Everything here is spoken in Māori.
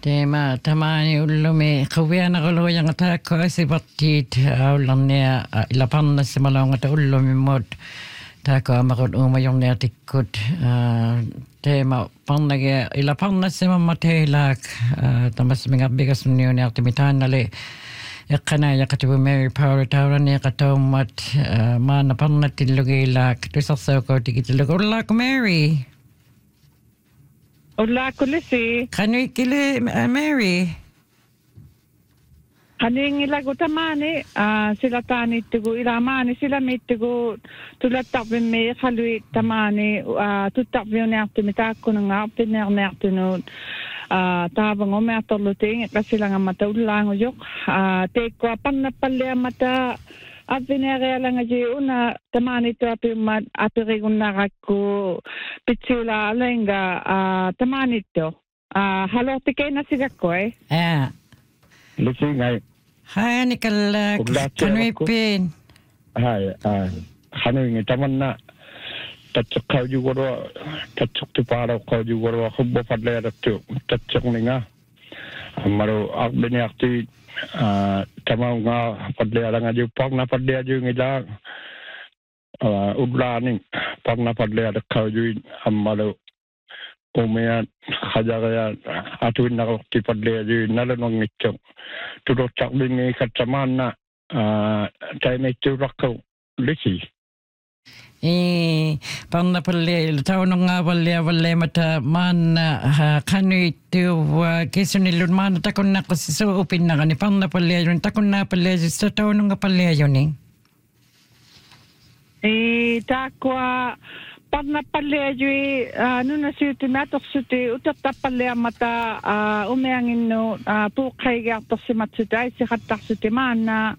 Tema tamani ullumi qawiana quluyan taakko asipartiit aullarnia ilaparnas malongata ullumi mut taakko amaqut umayorniatikkut tema parnage ilaparnas mammateilaak tamasmingabbigasniuniartimitaannali eqqana yaqatibu Mary Power taurani qatawmat maana parnatillugiilaak tusarsaukautikitilugullaak Mary. Hola, kulisi. Kanui Mary. Kaning ilagutamani, sila tani tugu ilamani sila mitugu tulatapin me khalui tamani tutapin nertu mitakku nga pinernertu tabang omertoluting kasila nga mataulang yok teko panna palle mata Avinere lang aji una tamani to apimat apirigunna rakku pitsula lenga tamani to halo tike na sigakko Lucy ngai hai nikal kanwipin hai hanu ngi tamanna tatchuk khaju goro tatchuk tu para khaju goro khubbo padle rattu tatchuk ninga amaro akbeni akti tamau nga padle arang aju pagna padle aju ngila udlani pagna padle ada khaju amalo umea khajagaya atuin na ti padle aju nalanong ngitchok tudo chak bingi katsamana taime tu rakko lisi panna palle taununga valle mata mana kanui tu kisunilun mana takunna qasisu upinna ni panna palle yun takunna palle sa taununga palle yun takwa panna palle yui nuna suti matok suti utatta palle mata umeangin no pukhay gartos si matsutai si khatak suti mana